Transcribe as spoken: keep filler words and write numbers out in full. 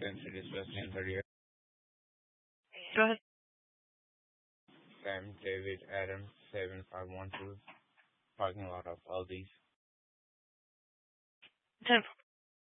introduce Wesley earlier. Go ahead. Sam David Adams seven five one two parking lot of Aldi's. Ten